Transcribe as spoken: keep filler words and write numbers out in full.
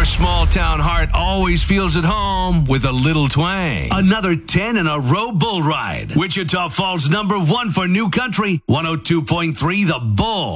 small town heart always feels at home with a little twang. Another ten in a row bull ride. Wichita Falls number one for New Country, one oh two point three The Bull.